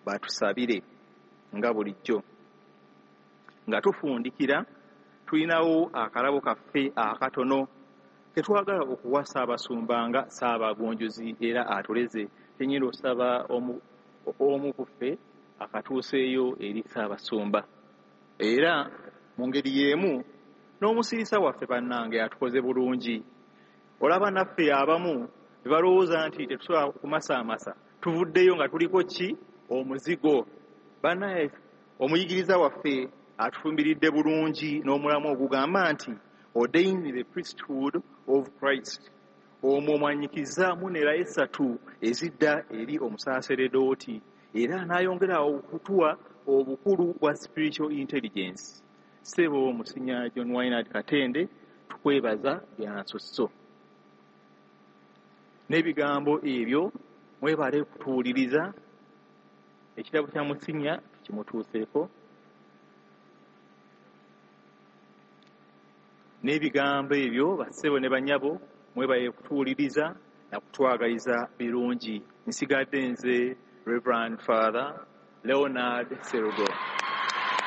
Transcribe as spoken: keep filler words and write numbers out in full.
batusabire nga bulijjo. Nga tufundikira tulinawo akalabo kaffe akatono ketwagala okuwa Ssaabasumba nga Ssaabagonjozi era atuleze. Tenyera osaba omu, omu ku ffe akatuuseeyo eri Ssaabasumba. Era mu ngeri y'emu n'omusirisa waffe bannange atukoze bulungi. Olaba naffe abamu ne balowooza nti tetusobola kumasaamasa, tuvuddeyo nga tuliko ki? Omuzigo. Bannaye omuyigiriza waffe atufumbiridde bulungi n'omulamu ogugamba nti ordained the priesthood of Christ. Omwo mwanyikizzaamu neera essatu ezidda eri omusaaseredooti, era n'ayongerawo okutuwa obukulu bwa spiritual intelligence. Ssebo Musinya John Wainard Katende, tukwebaza byansusso. N'ebigambo ebyo mwebale kutuwuliriza. Ekitabo kya Musinya kimutuuseeko. N'ebigambo ebyo bassebo ne banyabo mwebale kutuwuliriza na kutwagaliza birungi. Nsigadde nze Reverend Father Leonard Serugo.